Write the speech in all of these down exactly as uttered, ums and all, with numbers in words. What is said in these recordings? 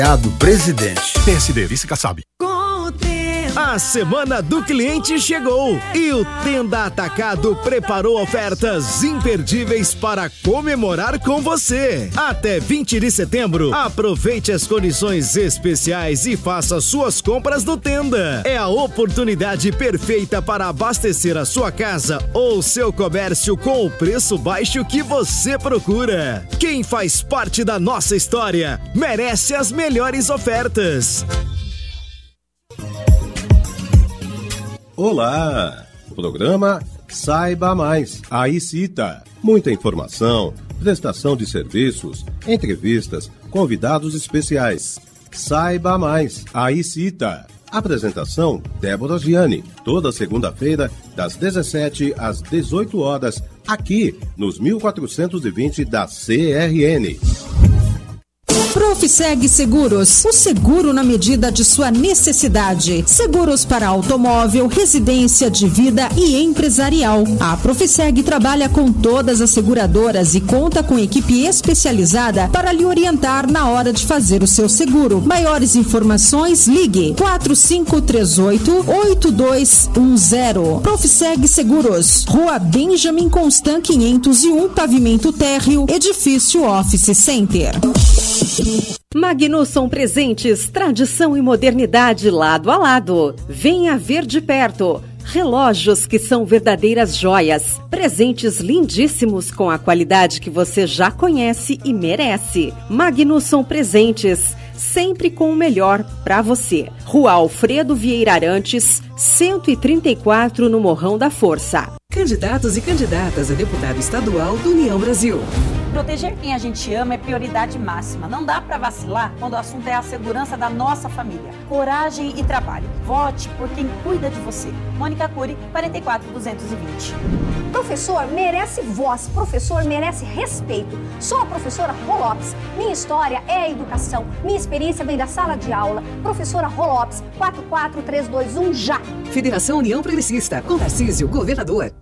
Presidente. P S D, vice Kassab. A Semana do Cliente chegou e o Tenda Atacado preparou ofertas imperdíveis para comemorar com você. Até vinte de setembro, aproveite as condições especiais e faça suas compras no Tenda. É a oportunidade perfeita para abastecer a sua casa ou seu comércio com o preço baixo que você procura. Quem faz parte da nossa história merece as melhores ofertas. Olá! Programa Saiba Mais. Aí cita. Muita informação, prestação de serviços, entrevistas, convidados especiais. Saiba Mais. Aí cita. Apresentação Débora Gianni. Toda segunda-feira, das dezessete às dezoito horas, aqui nos mil quatrocentos e vinte da C R N. Profiseg Seguros, o seguro na medida de sua necessidade. Seguros para automóvel, residência, de vida e empresarial. A Profiseg trabalha com todas as seguradoras e conta com equipe especializada para lhe orientar na hora de fazer o seu seguro. Maiores informações, ligue quatro cinco três oito, oito dois um zero. Profiseg Seguros, Rua Benjamin Constant quinhentos e um, pavimento térreo, edifício Office Center. Magnusson Presentes, tradição e modernidade lado a lado. Venha ver de perto. Relógios que são verdadeiras joias. Presentes lindíssimos com a qualidade que você já conhece e merece. Magnusson Presentes, sempre com o melhor para você. Rua Alfredo Vieira Arantes, cento e trinta e quatro, no Morrão da Força. Candidatos e candidatas a deputado estadual do União Brasil. Proteger quem a gente ama é prioridade máxima. Não dá para vacilar quando o assunto é a segurança da nossa família. Coragem e trabalho. Vote por quem cuida de você. Mônica Cury, quarenta e quatro, duzentos e vinte. Professor merece voz, professor merece respeito. Sou a professora Rolopes. Minha história é a educação. Minha experiência vem da sala de aula. Professora Rolopes, quatro quatro três dois um já. Federação União Progressista, com Tarcísio, governador.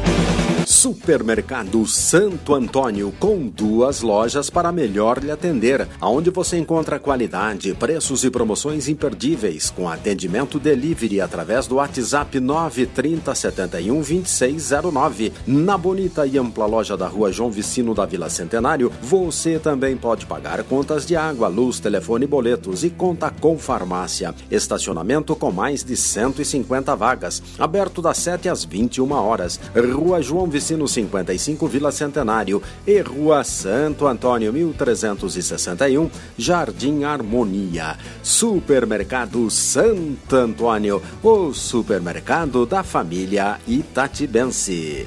Supermercado Santo Antônio, com duas lojas para melhor lhe atender, onde você encontra qualidade, preços e promoções imperdíveis, com atendimento delivery através do WhatsApp nove trinta, setenta e um, vinte e seis zero nove. Na bonita e ampla loja da Rua João Vicino da Vila Centenário, você também pode pagar contas de água, luz, telefone e boletos, e conta com farmácia. Estacionamento com mais de cento e cinquenta vagas, aberto das sete às vinte e uma horas. Rua João Vicino cinquenta e cinco, Vila Centenário, e Rua Santo Antônio mil trezentos e sessenta e um, Jardim Harmonia. Supermercado Santo Antônio, o supermercado da família itatibense.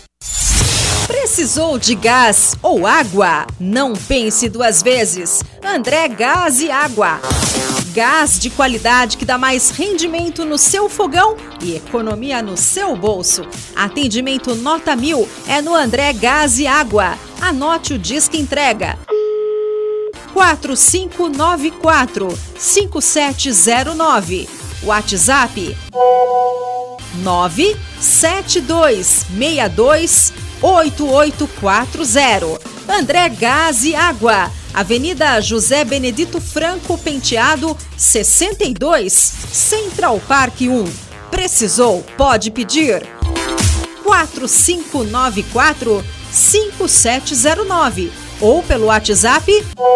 Precisou de gás ou água? Não pense duas vezes. André Gás e Água. Gás de qualidade que dá mais rendimento no seu fogão e economia no seu bolso. Atendimento nota mil é no André Gás e Água. Anote o disque entrega. quatro cinco nove quatro, cinco sete zero nove. WhatsApp nove sete dois, seis dois, oito oito quatro zero. André Gás e Água, Avenida José Benedito Franco Penteado, sessenta e dois, Central Park um. Precisou? Pode pedir. quatro cinco nove quatro, cinco sete zero nove ou pelo WhatsApp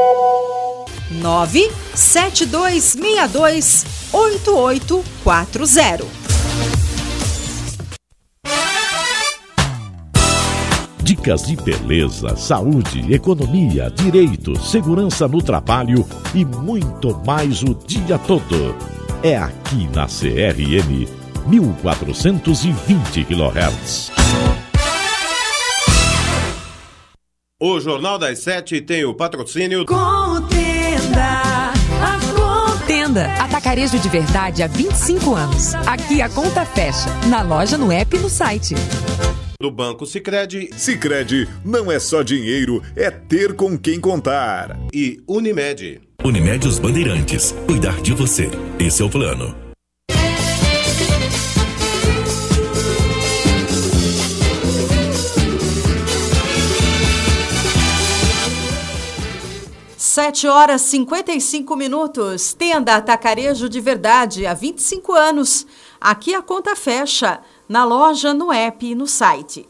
nove sete dois, seis dois, oito oito quatro zero. Dicas de beleza, saúde, economia, direito, segurança no trabalho e muito mais o dia todo. É aqui na C R M mil quatrocentos e vinte quilohertz. O Jornal das Sete tem o patrocínio Contenda, a Contenda. Atacarejo de verdade há vinte e cinco anos. Aqui a conta fecha, na loja, no app e no site. do Banco Sicredi. Sicredi não é só dinheiro, é ter com quem contar. E Unimed. Unimed Os Bandeirantes. Cuidar de você. Esse é o plano. sete horas e cinquenta e cinco minutos. Tenda Atacarejo de Verdade, há vinte e cinco anos. Aqui a conta fecha, na loja, no app e no site.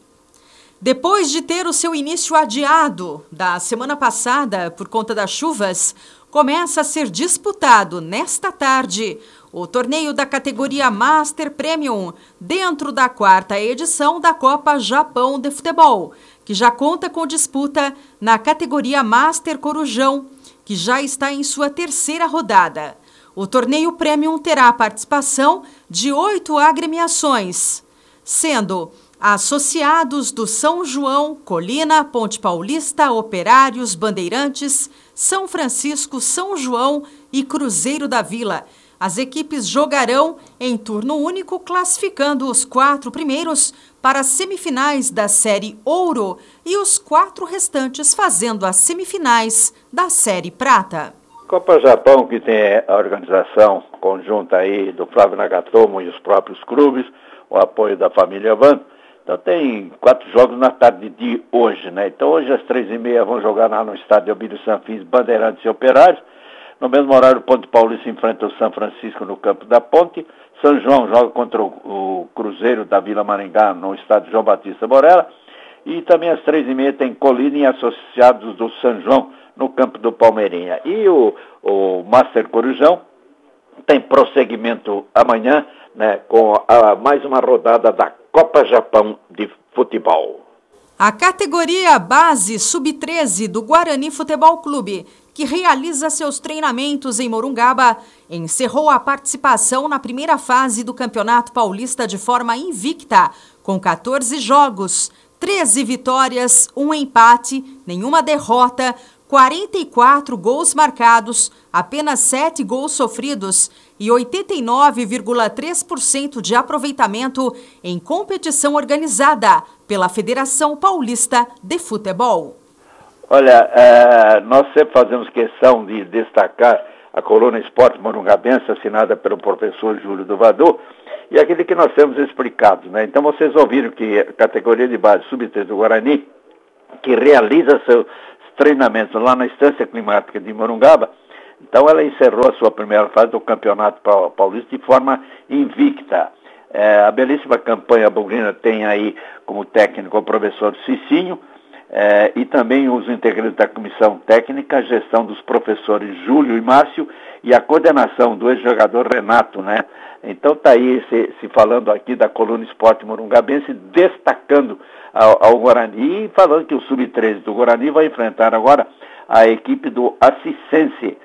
Depois de ter o seu início adiado da semana passada por conta das chuvas, começa a ser disputado nesta tarde o torneio da categoria Master Premium, dentro da quarta edição da Copa Japão de Futebol, que já conta com disputa na categoria Master Corujão, que já está em sua terceira rodada. O torneio Premium terá a participação de oito agremiações, sendo associados do São João, Colina, Ponte Paulista, Operários, Bandeirantes, São Francisco, São João e Cruzeiro da Vila. As equipes jogarão em turno único, classificando os quatro primeiros para as semifinais da Série Ouro e os quatro restantes fazendo as semifinais da Série Prata. Copa Japão, que tem a organização conjunta aí do Flávio Nagatomo e os próprios clubes, o apoio da família Van. Então tem quatro jogos na tarde de hoje, né? Então hoje às três e meia vão jogar lá no estádio Albírio Sanfis, Bandeirantes e Operários. No mesmo horário, o Ponte Paulista enfrenta o São Francisco no campo da Ponte. São João joga contra o, o Cruzeiro da Vila Maringá no estádio João Batista Borella. E também às três e meia tem Colina e associados do São João no campo do Palmeirinha. E o, o Master Corujão tem prosseguimento amanhã, né, com a, mais uma rodada da Copa Japão de Futebol. A categoria Base sub treze do Guarani Futebol Clube, que realiza seus treinamentos em Morungaba, encerrou a participação na primeira fase do Campeonato Paulista de forma invicta, com quatorze jogos, treze vitórias, um empate, nenhuma derrota, quarenta e quatro gols marcados, apenas sete gols sofridos e oitenta e nove vírgula três por cento de aproveitamento em competição organizada pela Federação Paulista de Futebol. Olha, é, nós sempre fazemos questão de destacar a coluna Esporte Morungabense, assinada pelo professor Júlio Duvador, e aquele que nós temos explicado, né? Então vocês ouviram que a categoria de base sub treze do Guarani, que realiza seus treinamentos lá na Estância Climática de Morungaba, então ela encerrou a sua primeira fase do Campeonato Paulista de forma invicta. É, a belíssima campanha bugrina tem aí como técnico o professor Cicinho, é, e também os integrantes da comissão técnica, a gestão dos professores Júlio e Márcio e a coordenação do ex-jogador Renato, né? Então está aí se, se falando aqui da coluna Esporte Morungabense, destacando ao, ao Guarani e falando que o sub treze do Guarani vai enfrentar agora a equipe do Assistense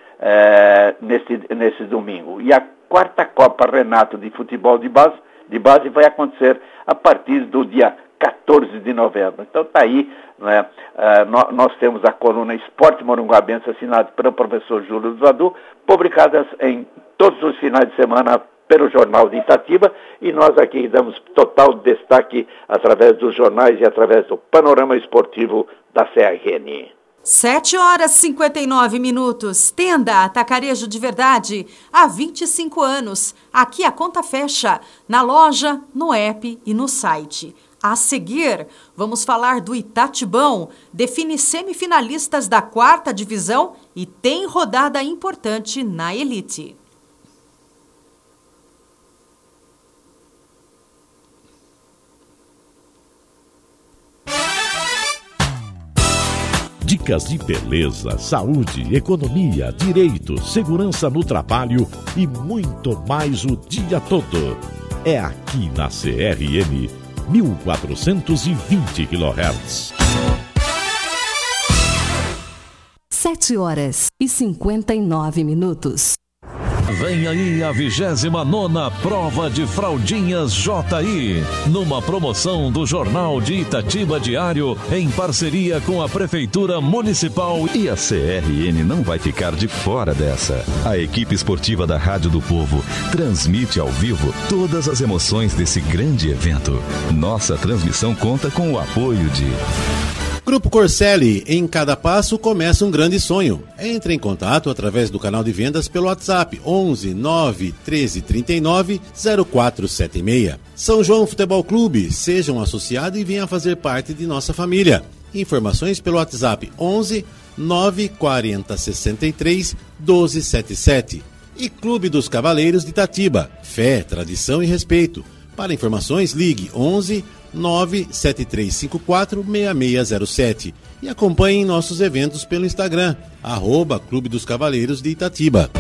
é, nesse, nesse domingo. E a quarta Copa Renato de Futebol de Base, de base vai acontecer a partir do dia quatorze de novembro. Então está aí, né, uh, nós, nós temos a coluna Esporte Morungabense, assinada pelo professor Júlio Duvador, publicadas em todos os finais de semana pelo Jornal de Itatiba, e nós aqui damos total destaque através dos jornais e através do panorama esportivo da C R N. sete horas e cinquenta e nove minutos. Tenda Atacarejo de Verdade, há vinte e cinco anos. Aqui a conta fecha, na loja, no app e no site. A seguir, vamos falar do Itatibão, define semifinalistas da quarta divisão e tem rodada importante na elite. Dicas de beleza, saúde, economia, direito, segurança no trabalho e muito mais o dia todo. É aqui na C R M mil quatrocentos e vinte quilohertz. sete horas e cinquenta e nove minutos. Vem aí a vigésima nona Prova de Fraldinhas J I, numa promoção do Jornal de Itatiba Diário, em parceria com a Prefeitura Municipal. E a C R N não vai ficar de fora dessa. A equipe esportiva da Rádio do Povo transmite ao vivo todas as emoções desse grande evento. Nossa transmissão conta com o apoio de... Grupo Corselli, em cada passo começa um grande sonho. Entre em contato através do canal de vendas pelo WhatsApp onze nove treze trinta e nove zero quatro sete seis. São João Futebol Clube, seja um associado e venha fazer parte de nossa família. Informações pelo WhatsApp onze nove quarenta sessenta e três doze setenta e sete. E Clube dos Cavaleiros de Itatiba. Fé, tradição e respeito. Para informações, ligue onze nove sete três cinco quatro seis seis zero sete. E acompanhem nossos eventos pelo Instagram, arroba Clube dos Cavaleiros de Itatiba.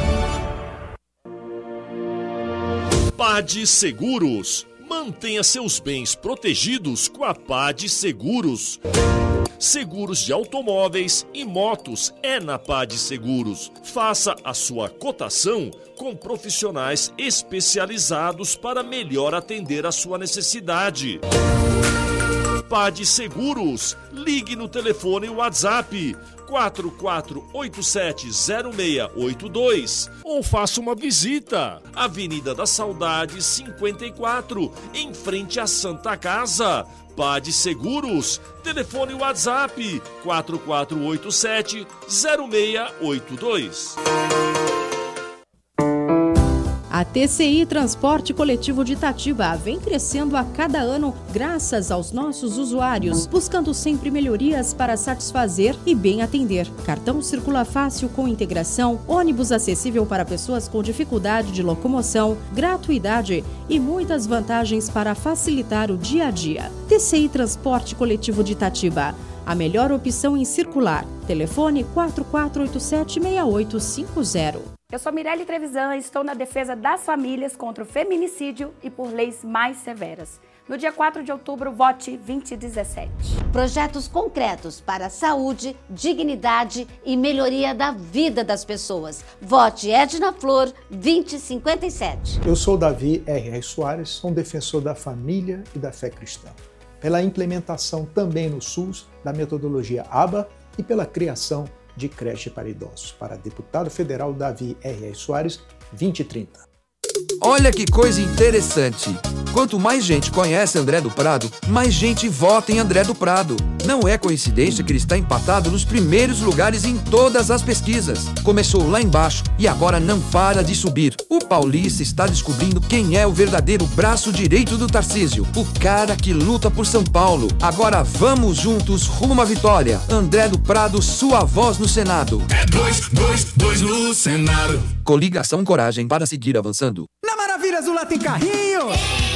Pade Seguros. Mantenha seus bens protegidos com a Pade Seguros. Seguros de automóveis e motos é na Pade Seguros. Faça a sua cotação com profissionais especializados para melhor atender a sua necessidade. Pade Seguros. Ligue no telefone WhatsApp quatro quatro oito sete zero seis oito dois ou faça uma visita. Avenida da Saudade cinquenta e quatro, em frente à Santa Casa. Pade Seguros. Telefone WhatsApp quatro quatro oito sete zero seis oito dois. A T C I Transporte Coletivo de Itatiba vem crescendo a cada ano graças aos nossos usuários, buscando sempre melhorias para satisfazer e bem atender. Cartão circula fácil com integração, ônibus acessível para pessoas com dificuldade de locomoção, gratuidade e muitas vantagens para facilitar o dia a dia. T C I Transporte Coletivo de Itatiba, a melhor opção em circular. Telefone quatro quatro oito sete seis oito cinco zero. Eu sou Mirelle Trevisan e estou na defesa das famílias contra o feminicídio e por leis mais severas. No dia quatro de outubro, vote vinte dezessete. Projetos concretos para a saúde, dignidade e melhoria da vida das pessoas. Vote Edna Flor vinte cinquenta e sete. Eu sou Davi R R. Soares, sou um defensor da família e da fé cristã. Pela implementação também no SUS da metodologia A B A e pela criação de creche para idosos. Para deputado federal Davi R R. Soares, vinte trinta. Olha que coisa interessante. Quanto mais gente conhece André do Prado, mais gente vota em André do Prado. Não é coincidência que ele está empatado nos primeiros lugares em todas as pesquisas. Começou lá embaixo e agora não para de subir. O paulista está descobrindo quem é o verdadeiro braço direito do Tarcísio, o cara que luta por São Paulo. Agora vamos juntos rumo à vitória. André do Prado, sua voz no Senado. É dois, dois, dois no Senado. Coligação Coragem para seguir avançando. Na Maravilha Azul lá tem carrinho!